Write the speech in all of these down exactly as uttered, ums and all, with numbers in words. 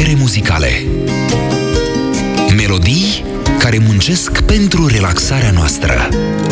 repere muzicale. Melodii care muncesc pentru relaxarea noastră.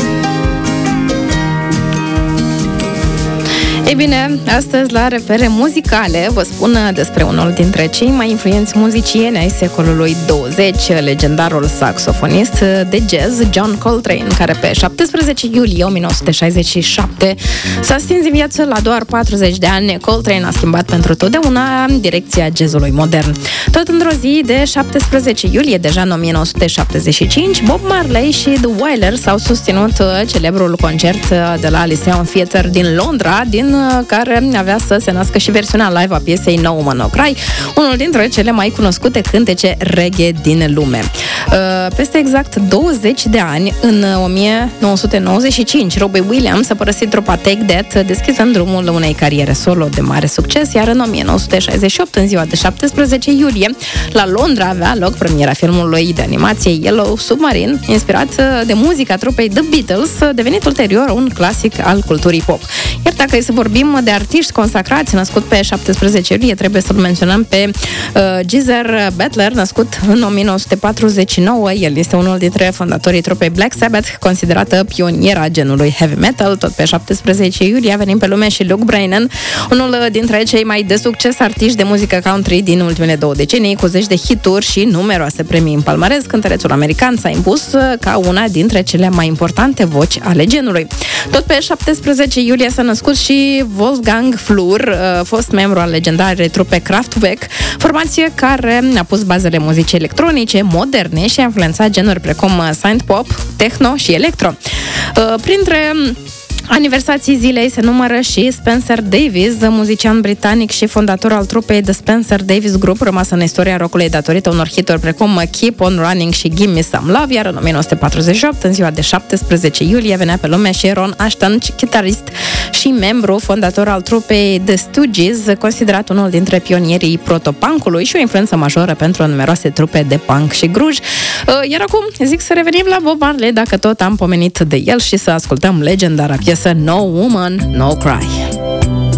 Ei bine, astăzi la Repere Muzicale vă spun despre unul dintre cei mai influenți muzicieni ai secolului douăzeci, legendarul saxofonist de jazz John Coltrane, care pe șaptesprezece iulie o mie nouă sute șaizeci și șapte s-a stins în viață la doar patruzeci de ani. Coltrane a schimbat pentru totdeauna direcția jazzului modern. Tot într-o zi de șaptesprezece iulie, deja în o mie nouă sute șaptezeci și cinci, Bob Marley și The Wailers au susținut celebrul concert de la Lyceum Theatre din Londra, din care avea să se nască și versiunea live a piesei No Woman No Cry, unul dintre cele mai cunoscute cântece reggae din lume. Peste exact douăzeci de ani, în o mie nouă sute nouăzeci și cinci, Robbie Williams a părăsit trupa Take That, deschizând drumul unei cariere solo de mare succes, iar în o mie nouă sute șaizeci și opt, în ziua de șaptesprezece iulie, la Londra avea loc premiera filmului de animație Yellow Submarine, inspirat de muzica trupei The Beatles, devenit ulterior un clasic al culturii pop. Iar dacă e să vorbim de artiști consacrați, născut pe șaptesprezece iulie, trebuie să-l menționăm pe uh, Geezer Butler, născut în o mie nouă sute patruzeci și nouă. El este unul dintre fondatorii trupei Black Sabbath, considerată pioniera genului heavy metal. Tot pe șaptesprezece iulie a venit pe lume și Luke Bryan, unul dintre cei mai de succes artiști de muzică country din ultimele două decenii, cu zeci de hituri și numeroase premii în palmares. Cântărețul american s-a impus ca una dintre cele mai importante voci ale genului. Tot pe șaptesprezece iulie s-a născut și Wolfgang Flür, fost membru al legendarei trupe Kraftwerk, formație care a pus bazele muzicii electronice moderne și a influențat genuri precum synth-pop, techno și electro. Printre aniversații zilei se numără și Spencer Davis, muzician britanic și fondator al trupei The Spencer Davis Group, rămas în istoria rockului datorită unor hituri precum Keep On Running și Give Me Some Love, iar în o mie nouă sute patruzeci și opt, în ziua de șaptesprezece iulie, venea pe lume și Ron Asheton, chitarist și membru fondator al trupei The Stooges, considerat unul dintre pionierii proto-punkului și o influență majoră pentru numeroase trupe de punk și grunge. Iar acum zic să revenim la Bob Marley, dacă tot am pomenit de el, și să ascultăm legendara piesă No Woman No Cry.